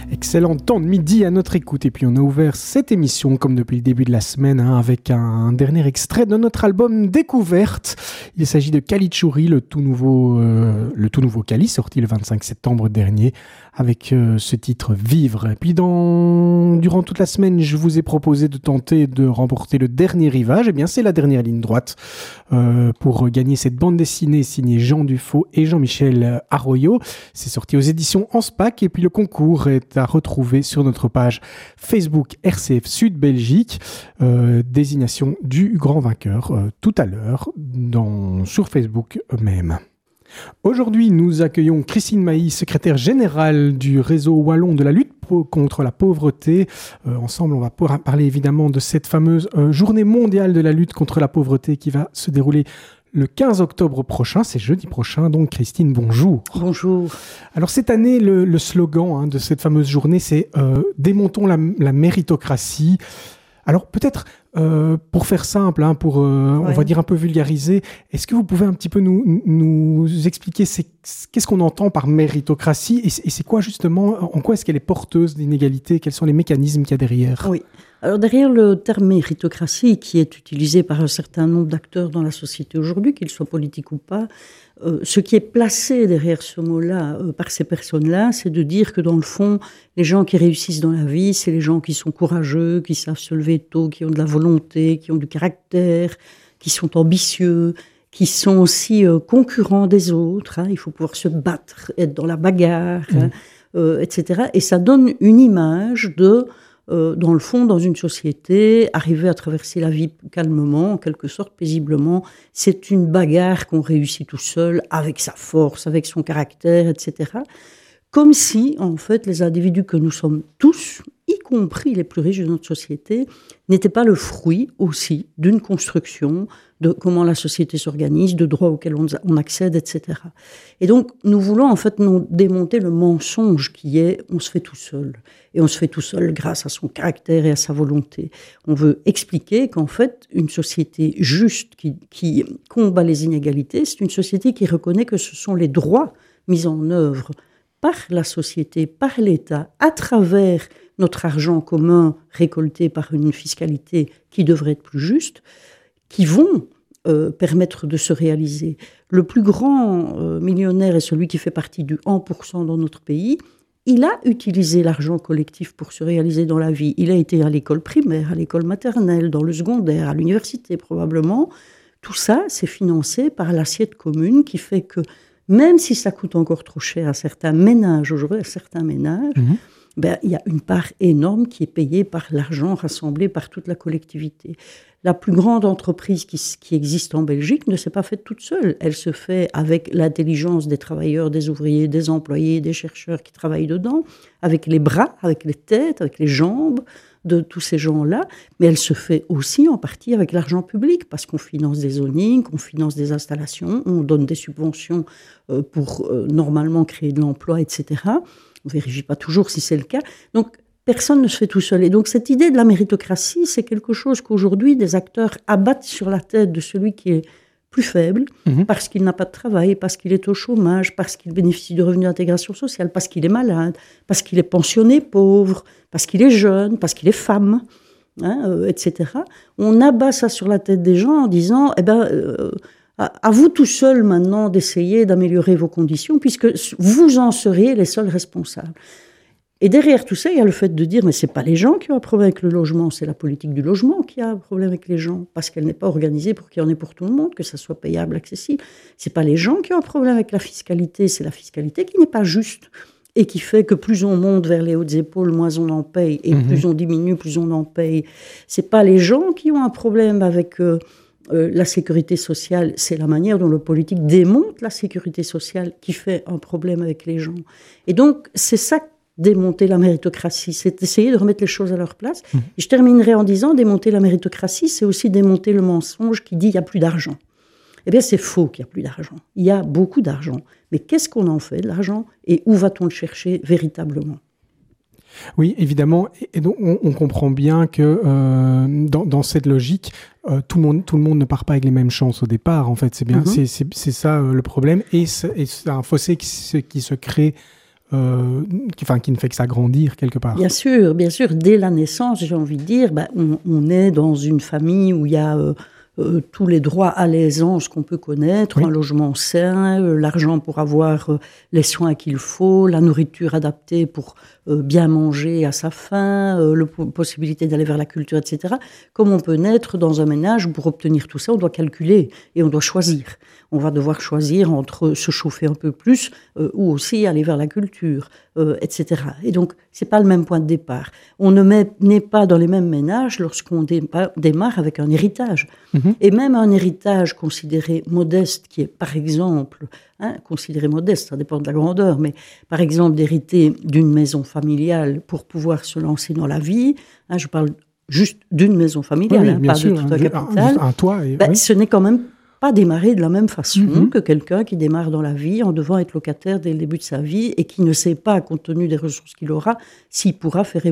Excellent temps de midi à notre écoute. Et puis on a ouvert cette émission, comme depuis le début de la semaine, avec un dernier extrait de notre album Découverte. Il s'agit de Kalitchouri, le tout nouveau Kali, sorti le 25 septembre dernier, avec ce titre Vivre. Et puis durant toute la semaine, je vous ai proposé de tenter de remporter le dernier rivage. Eh bien, c'est la dernière ligne droite pour gagner cette bande dessinée signée Jean Dufaux et Jean-Michel Arroyo. C'est sorti aux éditions Anspach. Et puis le concours est à retrouver sur notre page Facebook RCF Sud Belgique. Désignation du grand vainqueur tout à l'heure sur Facebook même. Aujourd'hui, nous accueillons Christine Mailly, secrétaire générale du réseau wallon de la lutte contre la pauvreté. Ensemble, on va parler évidemment de cette fameuse journée mondiale de la lutte contre la pauvreté qui va se dérouler le 15 octobre prochain, c'est jeudi prochain. Donc Christine, bonjour. Bonjour. Alors cette année, le slogan de cette fameuse journée, c'est « Démontons la méritocratie ». Alors peut-être, pour faire simple, on va dire un peu vulgariser, est-ce que vous pouvez un petit peu nous expliquer qu'est-ce qu'on entend par méritocratie et c'est quoi justement, en quoi est-ce qu'elle est porteuse d'inégalités, quels sont les mécanismes qu'il y a derrière ? Oui. Alors derrière le terme méritocratie, qui est utilisé par un certain nombre d'acteurs dans la société aujourd'hui, qu'ils soient politiques ou pas, ce qui est placé derrière ce mot-là par ces personnes-là, c'est de dire que dans le fond, les gens qui réussissent dans la vie, c'est les gens qui sont courageux, qui savent se lever tôt, qui ont de la volonté, qui ont du caractère, qui sont ambitieux, qui sont aussi concurrents des autres. Il faut pouvoir se battre, être dans la bagarre, etc. Et ça donne une image de... dans le fond, dans une société, arriver à traverser la vie calmement, en quelque sorte paisiblement, c'est une bagarre qu'on réussit tout seul, avec sa force, avec son caractère, etc. Comme si, en fait, les individus que nous sommes tous, y compris les plus riches de notre société, n'étaient pas le fruit aussi d'une construction, de comment la société s'organise, de droits auxquels on accède, etc. Et donc, nous voulons en fait démonter le mensonge qui est « on se fait tout seul ». Et on se fait tout seul grâce à son caractère et à sa volonté. On veut expliquer qu'en fait, une société juste qui combat les inégalités, c'est une société qui reconnaît que ce sont les droits mis en œuvre par la société, par l'État, à travers notre argent commun récolté par une fiscalité qui devrait être plus juste, qui vont permettre de se réaliser. Le plus grand millionnaire est celui qui fait partie du 1% dans notre pays. Il a utilisé l'argent collectif pour se réaliser dans la vie. Il a été à l'école primaire, à l'école maternelle, dans le secondaire, à l'université probablement. Tout ça, c'est financé par l'assiette commune qui fait que même si ça coûte encore trop cher à certains ménages, aujourd'hui à certains ménages, il y a une part énorme qui est payée par l'argent rassemblé par toute la collectivité. La plus grande entreprise qui existe en Belgique ne s'est pas faite toute seule. Elle se fait avec l'intelligence des travailleurs, des ouvriers, des employés, des chercheurs qui travaillent dedans, avec les bras, avec les têtes, avec les jambes de tous ces gens-là. Mais elle se fait aussi en partie avec l'argent public, parce qu'on finance des zonings, on finance des installations, on donne des subventions pour normalement créer de l'emploi, etc. On ne vérifie pas toujours si c'est le cas. Donc, personne ne se fait tout seul. Et donc, cette idée de la méritocratie, c'est quelque chose qu'aujourd'hui, des acteurs abattent sur la tête de celui qui est plus faible, parce qu'il n'a pas de travail, parce qu'il est au chômage, parce qu'il bénéficie de revenus d'intégration sociale, parce qu'il est malade, parce qu'il est pensionné pauvre, parce qu'il est jeune, parce qu'il est femme, etc. On abat ça sur la tête des gens en disant, à vous tout seul maintenant d'essayer d'améliorer vos conditions, puisque vous en seriez les seuls responsables. Et derrière tout ça, il y a le fait de dire, mais ce n'est pas les gens qui ont un problème avec le logement, c'est la politique du logement qui a un problème avec les gens, parce qu'elle n'est pas organisée pour qu'il y en ait pour tout le monde, que ça soit payable, accessible. Ce n'est pas les gens qui ont un problème avec la fiscalité, c'est la fiscalité qui n'est pas juste, et qui fait que plus on monte vers les hautes épaules, moins on en paye, et plus on diminue, plus on en paye. Ce n'est pas les gens qui ont un problème avec... la sécurité sociale, c'est la manière dont le politique démonte la sécurité sociale qui fait un problème avec les gens. Et donc, c'est ça, démonter la méritocratie, c'est essayer de remettre les choses à leur place. Et je terminerai en disant, démonter la méritocratie, c'est aussi démonter le mensonge qui dit qu'il n'y a plus d'argent. Eh bien, c'est faux qu'il n'y a plus d'argent. Il y a beaucoup d'argent. Mais qu'est-ce qu'on en fait de l'argent et où va-t-on le chercher véritablement ? Oui, évidemment. Et donc, on comprend bien que dans cette logique, tout le monde ne part pas avec les mêmes chances au départ. En fait, c'est bien, c'est ça le problème. Et c'est un fossé qui se crée qui ne fait que s'agrandir quelque part. Bien sûr. Dès la naissance, j'ai envie de dire, on est dans une famille où il y a tous les droits à l'aisance qu'on peut connaître, un logement sain, l'argent pour avoir les soins qu'il faut, la nourriture adaptée pour bien manger à sa faim, la possibilité d'aller vers la culture, etc. Comme on peut naître dans un ménage où pour obtenir tout ça, on doit calculer et on doit choisir. On va devoir choisir entre se chauffer un peu plus ou aussi aller vers la culture, etc. Et donc, c'est pas le même point de départ. On n'est pas dans les mêmes ménages lorsqu'on démarre avec un héritage. Et même un héritage considéré modeste, qui est par exemple, considéré modeste, ça dépend de la grandeur, mais par exemple d'hériter d'une maison familiale pour pouvoir se lancer dans la vie, je parle juste d'une maison familiale, pas de tout un capital, un toit. Ce n'est quand même pas démarrer de la même façon que quelqu'un qui démarre dans la vie en devant être locataire dès le début de sa vie et qui ne sait pas, compte tenu des ressources qu'il aura, s'il pourra faire